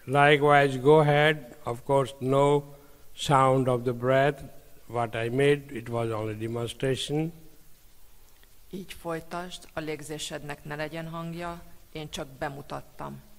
Likewise, go ahead. Of course, no sound of the breath. What I made, it was only demonstration. Így folytasd, a légzésednek ne legyen hangja, én csak bemutattam.